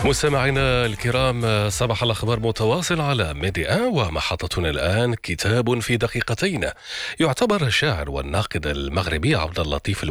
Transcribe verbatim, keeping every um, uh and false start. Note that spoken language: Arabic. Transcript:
مستمعينا الكرام، صباح الأخبار متواصل على ميديا، ومحطتنا الآن كتاب في دقيقتين. يعتبر الشاعر والناقد المغربي عبد اللطيف